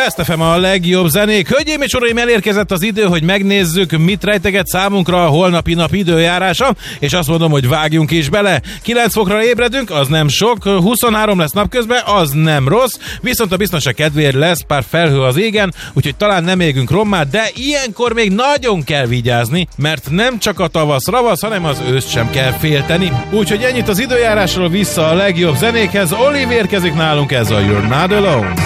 Best FM a legjobb zenék. Hölgyeim és uraim, elérkezett az idő, hogy megnézzük, mit rejteget számunkra a holnapi nap időjárása, és azt mondom, hogy vágjunk is bele. 9 fokra ébredünk, az nem sok, 23 lesz napközben, az nem rossz, viszont a biztonság kedvéért lesz pár felhő az égen, úgyhogy talán nem égünk rommá, de ilyenkor még nagyon kell vigyázni, mert nem csak a tavasz ravasz, hanem az őszt sem kell félteni. Úgyhogy ennyit az időjárásról, vissza a legjobb zenékhez. Oliver érkezik nálunk, ez a You're Not Alone.